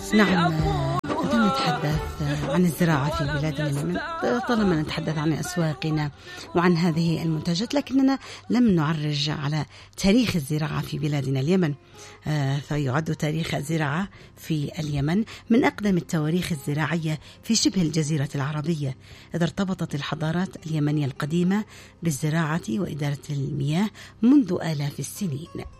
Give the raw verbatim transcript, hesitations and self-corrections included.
نعم، بدنا نتحدث عن الزراعة في بلادنا اليمن. طالما نتحدث عن أسواقنا وعن هذه المنتجات، لكننا لم نعرج على تاريخ الزراعة في بلادنا اليمن. فيعد تاريخ الزراعة في اليمن من أقدم التواريخ الزراعية في شبه الجزيرة العربية، إذا ارتبطت الحضارات اليمنية القديمة بالزراعة وإدارة المياه منذ آلاف السنين.